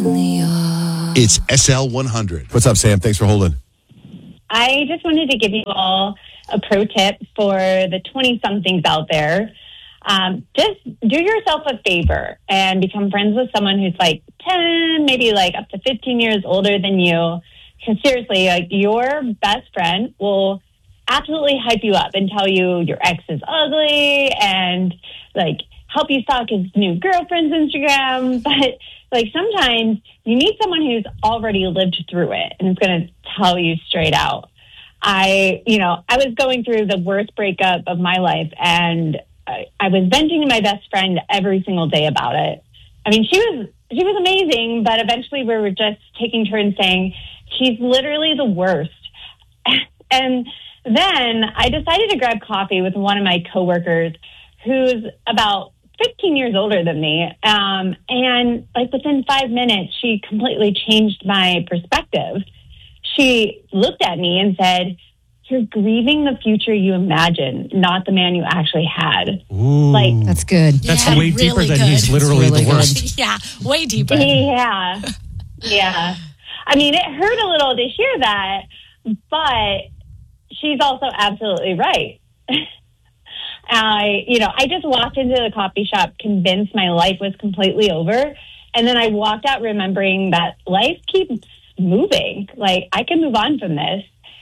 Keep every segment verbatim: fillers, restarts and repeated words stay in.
only are. It's S L one hundred. What's up, Sam? Thanks for holding. I just wanted to give you all a pro tip for the twenty-somethings out there. Um, just do yourself a favor and become friends with someone who's like ten, maybe like up to fifteen years older than you. Because seriously, like your best friend will absolutely hype you up and tell you your ex is ugly and like help you stalk his new girlfriend's Instagram. But like sometimes you need someone who's already lived through it and is going to tell you straight out. I, you know, I was going through the worst breakup of my life, and I, I was venting to my best friend every single day about it. I mean, she was she was amazing, but eventually we were just taking turns saying, she's literally the worst. And then I decided to grab coffee with one of my coworkers who's about fifteen years older than me. Um, and like within five minutes, she completely changed my perspective. She looked at me and said, "You're grieving the future you imagined, not the man you actually had." Ooh. Like, that's good. That's Yeah, way really deeper than good. he's literally really the worst. Yeah, way deeper. yeah. Yeah. I mean, it hurt a little to hear that, but she's also absolutely right. I, you know, I just walked into the coffee shop convinced my life was completely over. And then I walked out remembering that life keeps moving. Like, I can move on from this.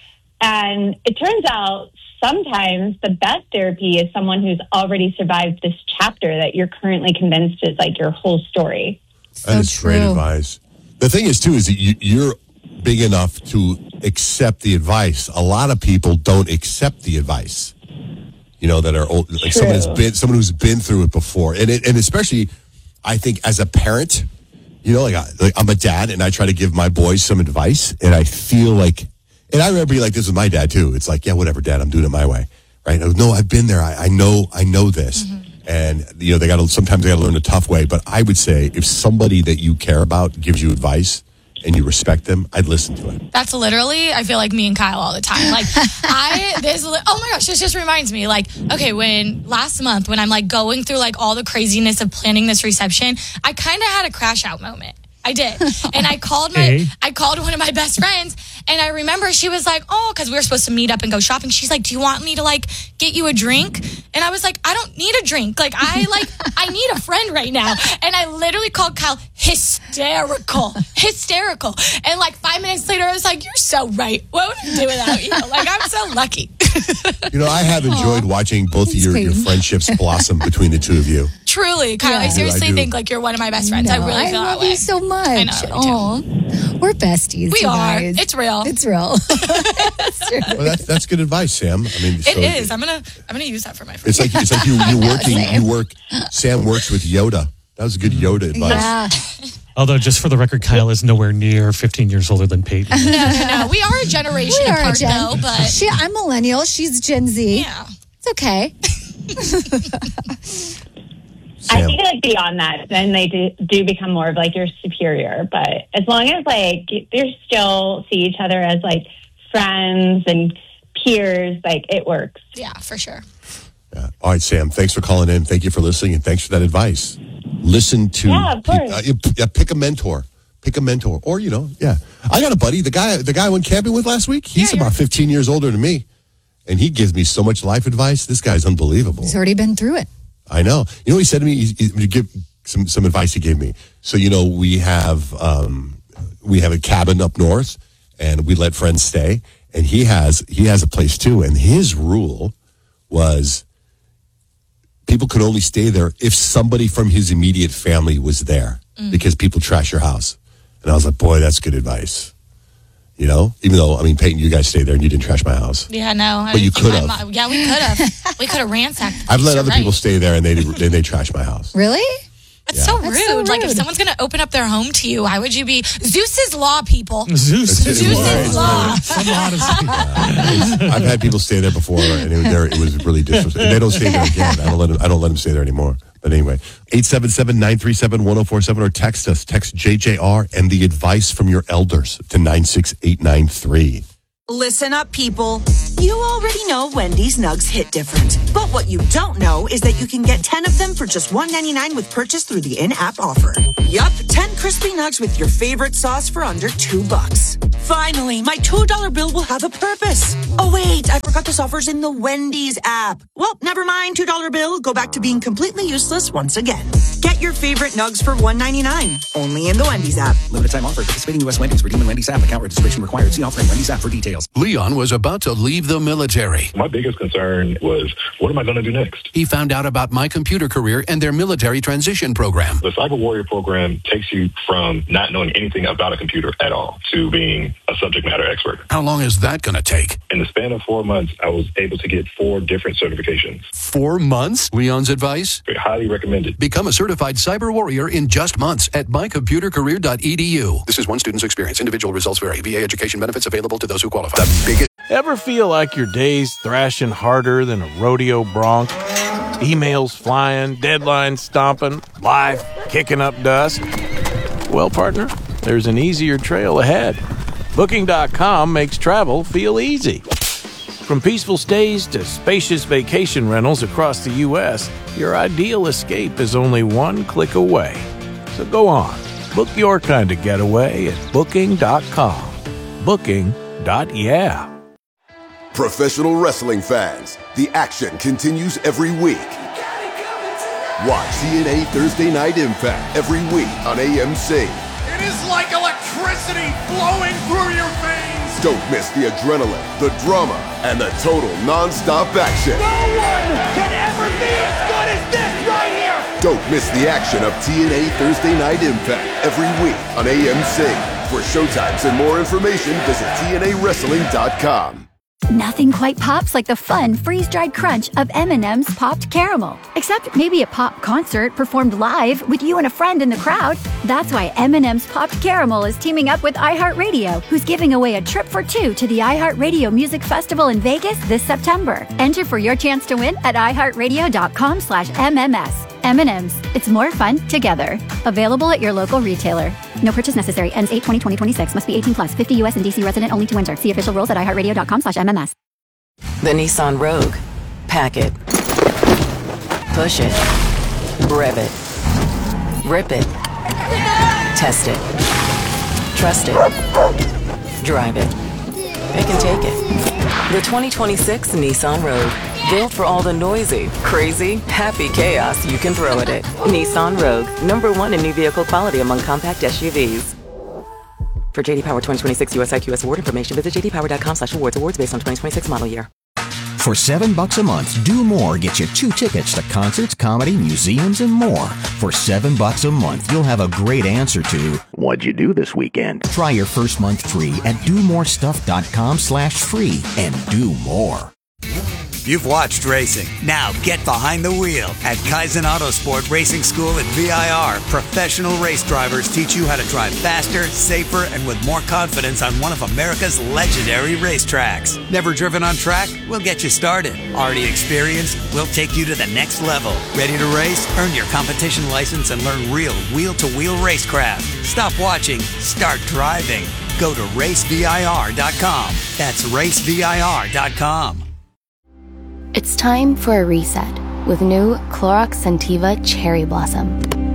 And it turns out sometimes the best therapy is someone who's already survived this chapter that you're currently convinced is like your whole story. So That is true. great advice. The thing is, too, is that you, you're big enough to accept the advice. A lot of people don't accept the advice. You know, that are old, like someone has been, someone who's been through it before, and it, and especially, I think as a parent, you know, like, I, like I'm a dad, and I try to give my boys some advice, and I feel like, and I remember being like this with my dad too. It's like, yeah, whatever, Dad, I'm doing it my way, right? No, I've been there. I, I know, I know this, mm-hmm. and you know, they got to sometimes they got to learn the tough way. But I would say, if somebody that you care about gives you advice and you respect them, I'd listen to it. That's literally, I feel like me and Kyle all the time. Like, I, this, oh my gosh, this just reminds me, like, okay, when last month, when I'm like going through like all the craziness of planning this reception, I kind of had a crash out moment. I did. And I called my, Hey. I called one of my best friends, and I remember she was like, oh, because we were supposed to meet up and go shopping. She's like, do you want me to like get you a drink? And I was like, I don't need a drink. Like, I like, I need a friend right now. And I literally called Kyle hysterical, hysterical. And like five minutes later, I was like, you're so right. What would I do without you? Like, I'm so lucky. You know, I have enjoyed watching both of your, your friendships blossom between the two of you. Truly, Kyle, Yeah. I seriously I do. think like you're one of my best friends. No, I really feel love that way. you so much. I know, I Aw. We're besties. We you are. guys. It's real. It's real. It's true. Well, that's that's good advice, Sam. I mean, It so is. I'm gonna. I'm gonna use that for my It's friends. like it's like you you working you work. Sam works with Yoda. That was good Yoda advice. Yeah. Although, just for the record, Kyle is nowhere near fifteen years older than Peyton. No, no, no. We are a generation We are a apart, Gen. though. But She, I'm millennial. She's Gen Z. yeah, It's okay. I Sam. think like beyond that, then they do, do become more of like your superior. But as long as like they still see each other as like friends and peers, like it works. yeah, for sure. Yeah. All right, Sam. Thanks for calling in. Thank you for listening, and thanks for that advice. Listen to Yeah, of course. uh, you- yeah, pick a mentor. Pick a mentor, or you know, yeah. I got a buddy. The guy, the guy I went camping with last week. He's Yeah, about fifteen years older than me, and he gives me so much life advice. This guy's unbelievable. He's already been through it. I know. You know what he said to me? He, he, give some some advice he gave me. So you know, we have um, we have a cabin up north, and we let friends stay. And he has he has a place too. And his rule was people could only stay there if somebody from his immediate family was there, Mm. because people trash your house. And I was like, boy, that's good advice. You know, even though I mean, Peyton, you guys stayed there and you didn't trash my house. Yeah, no. I But you didn't keep could my have. mo- Yeah, we could have. We could have ransacked. I've let You're other right. people stay there and they they, they trash my house. Really? That's Yeah. so That's rude. so Like, if rude. someone's going to open up their home to you, why would you be... Zeus's law, people. Zeus. Zeus is law. Some odyssey. I've had people stay there before, and it was, there, it was really disrespectful. And they don't stay there again. I don't let them, I don't let them stay there anymore. But anyway, eight seven seven, nine three seven, one oh four seven or text us. Text J J R and the advice from your elders to nine six eight nine three. Listen up, people. You already know Wendy's Nugs hit different. But what you don't know is that you can get ten of them for just one ninety-nine with purchase through the in-app offer. Yup, ten crispy nugs with your favorite sauce for under two bucks. Finally, my two dollar bill will have a purpose. Oh, wait, I forgot this offer's in the Wendy's app. Well, never mind, two dollar bill. Go back to being completely useless once again. Get your favorite nugs for one ninety-nine. Only in the Wendy's app. Limited time offer. Participating U S Wendy's. Redeem in Wendy's app. Account registration required. See offer in Wendy's app for details. Leon was about to leave the military. My biggest concern was, what am I going to do next? He found out about My Computer Career and their military transition program. The Cyber Warrior program takes you from not knowing anything about a computer at all to being a subject matter expert. How long is that going to take? In the span of four months, I was able to get four different certifications. Four months? Leon's advice? Highly recommended. Become a certified cyber warrior in just months at my computer career dot e d u. This is one student's experience. Individual results vary. V A education benefits available to those who qualify. The biggest. Ever feel like your day's thrashing harder than a rodeo bronc? Emails flying, deadlines stomping, life kicking up dust? Well, partner, there's an easier trail ahead. Booking dot com makes travel feel easy. From peaceful stays to spacious vacation rentals across the U S, your ideal escape is only one click away. So go on, book your kind of getaway at Booking dot com. Booking. Yeah. Professional wrestling fans, the action continues every week. Watch T N A Thursday Night Impact every week on A M C. It is like electricity flowing through your veins. Don't miss the adrenaline, the drama, and the total non-stop action. No one can ever be as good as this right here. Don't miss the action of T N A Thursday Night Impact every week on A M C. For showtimes and more information, visit T N A wrestling dot com. Nothing quite pops like the fun, freeze-dried crunch of M and M's Popped Caramel. Except maybe a pop concert performed live with you and a friend in the crowd. That's why M and M's Popped Caramel is teaming up with iHeartRadio, who's giving away a trip for two to the iHeartRadio Music Festival in Vegas this September. Enter for your chance to win at iHeartRadio dot com slash M M S. M and M's. It's more fun together. Available at your local retailer. No purchase necessary. Ends eight twenty twenty twenty-six. Must be eighteen plus. fifty U S and D C resident only to enter. See official rules at iHeartRadio dot com slash M M S. The Nissan Rogue. Pack it. Push it. Rev it. Rip it. Test it. Trust it. Drive it. It can take it. The twenty twenty-six Nissan Rogue. Built for all the noisy, crazy, happy chaos you can throw at it. Nissan Rogue. Number one in new vehicle quality among compact S U Vs. For J D Power twenty twenty-six U S I Q S award information, visit j d power dot com slash awards. Awards based on twenty twenty-six model year. For seven bucks a month, Do More gets you two tickets to concerts, comedy, museums, and more. For seven bucks a month, you'll have a great answer to what'd you do this weekend? Try your first month free at do more stuff dot com slash free and do more. You've watched racing. Now get behind the wheel. At Kaizen Autosport Racing School at V I R, professional race drivers teach you how to drive faster, safer, and with more confidence on one of America's legendary racetracks. Never driven on track? We'll get you started. Already experienced? We'll take you to the next level. Ready to race? Earn your competition license and learn real wheel-to-wheel racecraft. Stop watching. Start driving. Go to race V I R dot com. That's race V I R dot com. It's time for a reset with new Clorox Scentiva Cherry Blossom.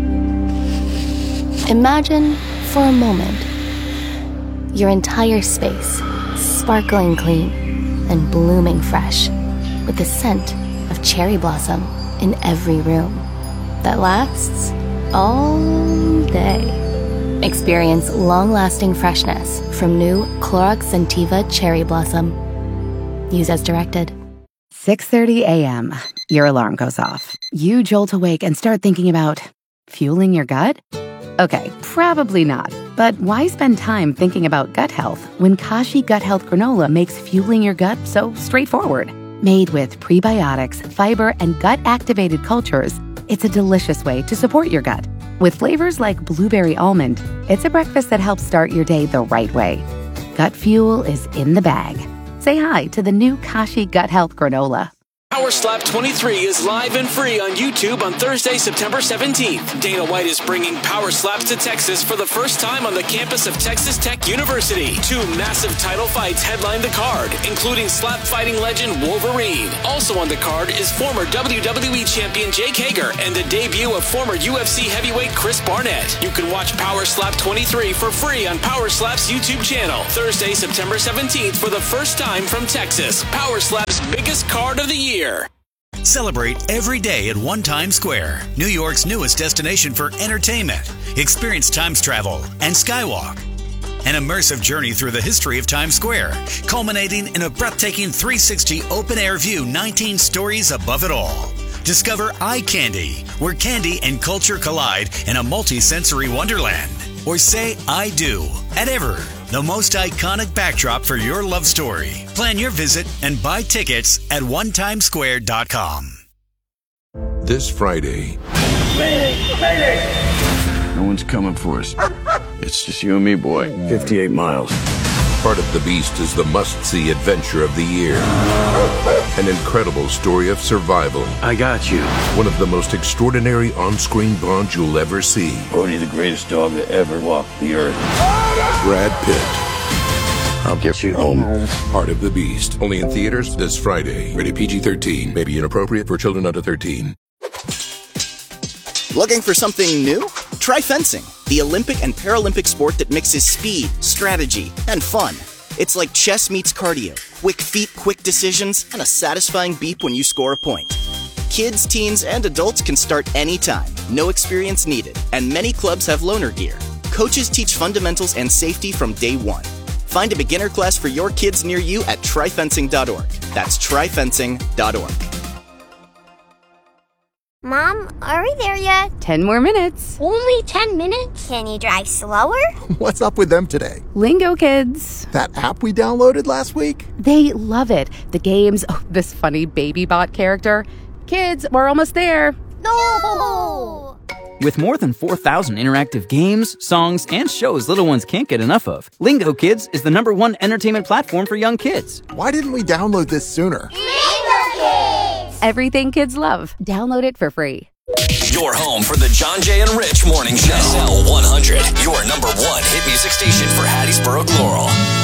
Imagine, for a moment, your entire space sparkling clean and blooming fresh with the scent of cherry blossom in every room that lasts all day. Experience long-lasting freshness from new Clorox Scentiva Cherry Blossom. Use as directed. six thirty a.m. Your alarm goes off. You jolt awake and start thinking about fueling your gut? Okay, probably not. But why spend time thinking about gut health when Kashi Gut Health Granola makes fueling your gut so straightforward? Made with prebiotics, fiber, and gut-activated cultures, it's a delicious way to support your gut. With flavors like blueberry almond, it's a breakfast that helps start your day the right way. Gut fuel is in the bag. Say hi to the new Kashi Gut Health Granola. Power Slap twenty-three is live and free on YouTube on Thursday, September seventeenth. Dana White is bringing Power Slaps to Texas for the first time on the campus of Texas Tech University. Two massive title fights headline the card, including slap fighting legend Wolverine. Also on the card is former W W E champion Jake Hager and the debut of former U F C heavyweight Chris Barnett. You can watch Power Slap twenty-three for free on Power Slap's YouTube channel. Thursday, September seventeenth for the first time from Texas. Power Slap's biggest card of the year. Celebrate every day at One Times Square, New York's newest destination for entertainment. Experience Times Travel and Skywalk, an immersive journey through the history of Times Square, culminating in a breathtaking three sixty open-air view nineteen stories above it all. Discover Eye Candy, where candy and culture collide in a multi-sensory wonderland. Or say I do at Ever, the most iconic backdrop for your love story. Plan your visit and buy tickets at one times square dot com. This Friday. Mayday! Mayday! No one's coming for us. It's just you and me, boy. fifty-eight miles. Part of the Beast is the must-see adventure of the year. An incredible story of survival. I got you. One of the most extraordinary on-screen bonds you'll ever see. Bodhi, the greatest dog that ever walked the earth. Brad Pitt. I'll get you home. Part of the Beast. Only in theaters this Friday. Rated P G thirteen. May be inappropriate for children under thirteen. Looking for something new? Try fencing, the Olympic and Paralympic sport that mixes speed, strategy, and fun. It's like chess meets cardio. Quick feet, quick decisions, and a satisfying beep when you score a point. Kids, teens, and adults can start anytime. No experience needed. And many clubs have loaner gear. Coaches teach fundamentals and safety from day one. Find a beginner class for your kids near you at try fencing dot org. That's try fencing dot org. Mom, are we there yet? Ten more minutes. Only ten minutes? Can you drive slower? What's up with them today? Lingo Kids. That app we downloaded last week? They love it. The games, oh, this funny baby bot character. Kids, we're almost there. No! With more than four thousand interactive games, songs, and shows little ones can't get enough of, Lingo Kids is the number one entertainment platform for young kids. Why didn't we download this sooner? Lingo Kids! Everything kids love. Download it for free. Your home for the John Jay and Rich Morning Show. S L one hundred, your number one hit music station for Hattiesburg, Laurel.